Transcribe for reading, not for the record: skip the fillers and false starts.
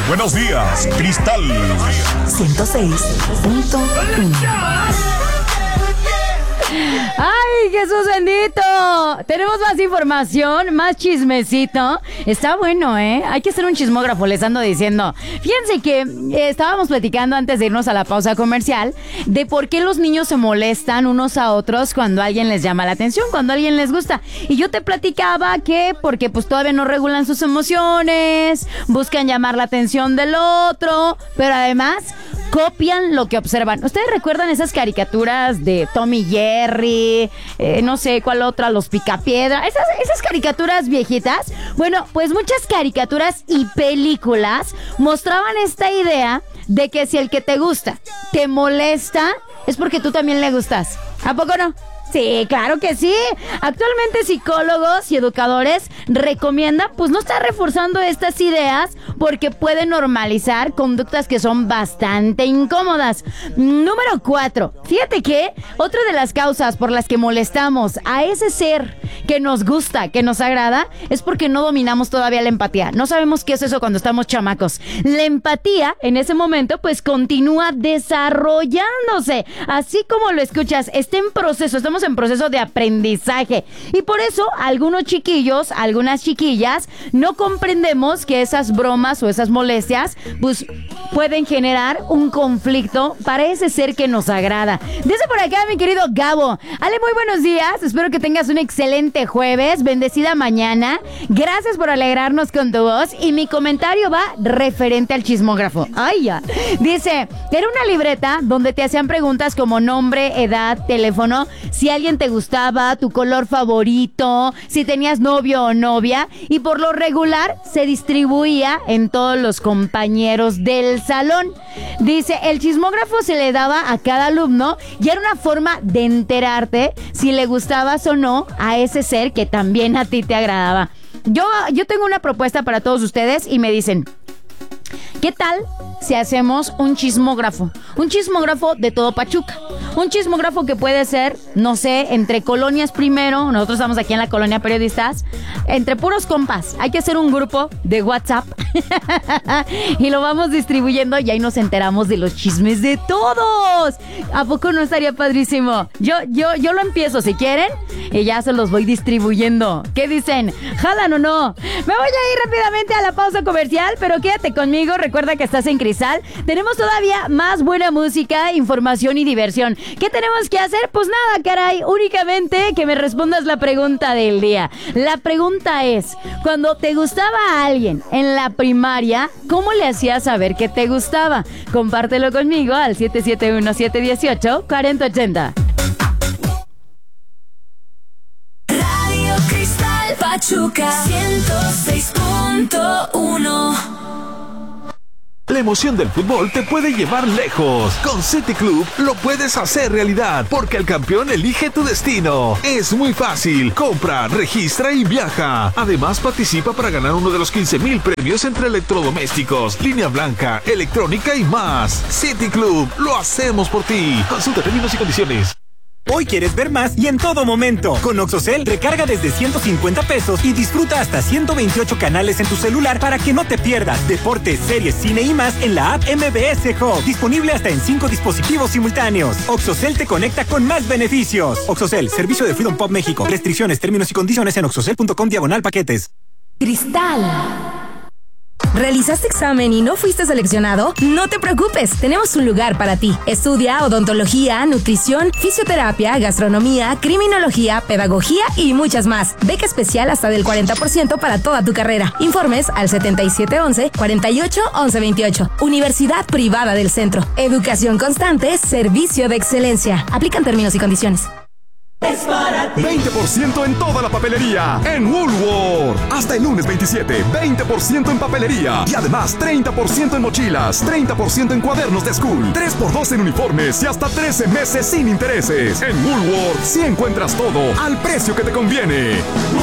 Buenos días, Cristal 106.1. ¡Ay, Jesús bendito! Tenemos más información, más chismecito. Está bueno, ¿eh? Hay que ser un chismógrafo, les ando diciendo. Fíjense que estábamos platicando antes de irnos a la pausa comercial de por qué los niños se molestan unos a otros cuando alguien les llama la atención, cuando alguien les gusta. Y yo te platicaba que porque pues todavía no regulan sus emociones, buscan llamar la atención del otro, pero además copian lo que observan. ¿Ustedes recuerdan esas caricaturas de Tom y Jerry? No sé cuál otra, los Picapiedra. Esas caricaturas viejitas. Bueno, pues muchas caricaturas y películas mostraban esta idea de que si el que te gusta te molesta, es porque tú también le gustas. ¿A poco no? Sí, claro que sí. Actualmente psicólogos y educadores recomiendan pues no estar reforzando estas ideas porque puede normalizar conductas que son bastante incómodas. Número 4. Fíjate que otra de las causas por las que molestamos a ese ser que nos gusta, que nos agrada, es porque no dominamos todavía la empatía. No sabemos qué es eso cuando estamos chamacos. La empatía en ese momento pues continúa desarrollándose. Así como lo escuchas, está en proceso, estamos en proceso de aprendizaje. Y por eso algunos chiquillos, algunas chiquillas, no comprendemos que esas bromas o esas molestias pues pueden generar un conflicto para ese ser que nos agrada. Dice por acá mi querido Gabo: Ale, muy buenos días, espero que tengas un excelente jueves, bendecida mañana, gracias por alegrarnos con tu voz. Y mi comentario va referente al chismógrafo. Ay, ya. Dice, era una libreta donde te hacían preguntas como nombre, edad, teléfono, si alguien te gustaba, tu color favorito, si tenías novio o novia, y por lo regular se distribuía en todos los compañeros del salón. Dice, el chismógrafo se le daba a cada alumno y era una forma de enterarte si le gustabas o no a ese ser que también a ti te agradaba. Yo tengo una propuesta para todos ustedes y me dicen, ¿qué tal si hacemos un chismógrafo? Un chismógrafo de todo Pachuca. Un chismógrafo que puede ser, no sé, entre colonias primero. Nosotros estamos aquí en la colonia Periodistas. Entre puros compas. Hay que hacer un grupo de WhatsApp. Y lo vamos distribuyendo y ahí nos enteramos de los chismes de todos. ¿A poco no estaría padrísimo? Yo lo empiezo si quieren y ya se los voy distribuyendo. ¿Qué dicen? ¿Jalan o no? Me voy a ir rápidamente a la pausa comercial, pero quédate conmigo. Recuerda que estás en Cristal. Tenemos todavía más buena música, información y diversión. ¿Qué tenemos que hacer? Pues nada, caray, únicamente que me respondas la pregunta del día. La pregunta es, cuando te gustaba a alguien en la primaria, ¿cómo le hacías saber que te gustaba? Compártelo conmigo al 771-718-4080. Radio Cristal Pachuca 106.1. La emoción del fútbol te puede llevar lejos. Con City Club lo puedes hacer realidad, porque el campeón elige tu destino. Es muy fácil. Compra, registra y viaja. Además, participa para ganar uno de los 15,000 premios entre electrodomésticos, línea blanca, electrónica y más. City Club, lo hacemos por ti. Consulta términos y condiciones. Hoy quieres ver más y en todo momento. Con Oxocel, recarga desde 150 pesos y disfruta hasta 128 canales en tu celular para que no te pierdas deportes, series, cine y más en la app MBS Hub. Disponible hasta en 5 dispositivos simultáneos. Oxocel te conecta con más beneficios. Oxocel, servicio de Freedom Pop México. Restricciones, términos y condiciones en oxocel.com/paquetes. Cristal. ¿Realizaste examen y no fuiste seleccionado? No te preocupes, tenemos un lugar para ti. Estudia odontología, nutrición, fisioterapia, gastronomía, criminología, pedagogía y muchas más. Beca especial hasta del 40% para toda tu carrera. Informes al 7711-481128. Universidad Privada del Centro. Educación constante, servicio de excelencia. Aplican términos y condiciones. Es para ti. 20% en toda la papelería en Woolworth. Hasta el lunes 27, 20% en papelería. Y además 30% en mochilas, 30% en cuadernos de school, 3x2 en uniformes y hasta 13 meses sin intereses. En Woolworth sí encuentras todo al precio que te conviene.